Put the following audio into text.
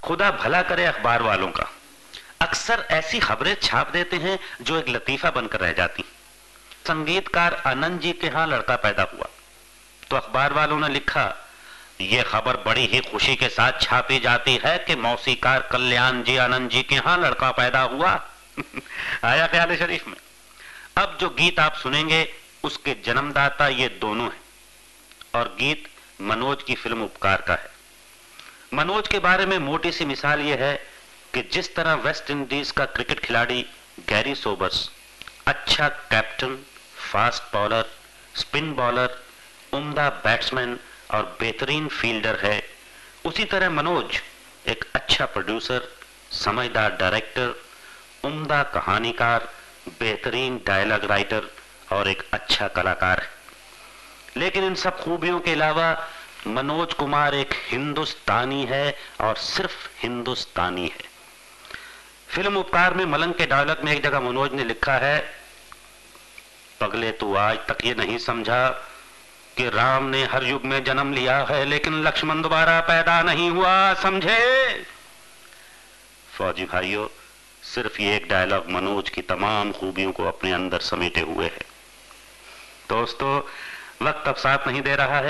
खुदा भला करे अखबार वालों का, अक्सर ऐसी खबरें छाप देते हैं जो एक लतीफा बनकर रह जाती। संगीतकार आनंद जी के यहाँ लड़का पैदा हुआ तो अखबार वालों ने लिखा, यह खबर बड़ी ही खुशी के साथ छापी जाती है कि मौसीकार कल्याण जी आनंद जी के यहाँ लड़का पैदा हुआ। आया ख्याल शरीफ में। अब जो गीत आप सुनेंगे उसके जन्मदाता ये दोनों हैं, और गीत मनोज की फिल्म उपकार का है। मनोज के बारे में मोटी सी मिसाल यह है कि जिस तरह वेस्ट इंडीज का क्रिकेट खिलाड़ी गैरी सोबर्स अच्छा captain, fast bowler, spin bowler, उम्दा बैट्समैन और बेहतरीन फील्डर है, उसी तरह मनोज एक अच्छा प्रोड्यूसर, समझदार डायरेक्टर, उम्दा कहानीकार, बेहतरीन डायलॉग राइटर और एक अच्छा कलाकार है। लेकिन इन सब खूबियों के अलावा मनोज कुमार एक हिंदुस्तानी है और सिर्फ हिंदुस्तानी है। फिल्म उपकार में मलंग के डायलॉग में एक जगह मनोज ने लिखा है, पगले तू आज तक ये नहीं समझा कि राम ने हर युग में जन्म लिया है लेकिन लक्ष्मण दोबारा पैदा नहीं हुआ, समझे? फौजी भाइयों, सिर्फ ये एक डायलॉग मनोज की तमाम खूबियों को अपने अंदर समेटे हुए है। दोस्तों, वक्त अब साथ नहीं दे रहा है।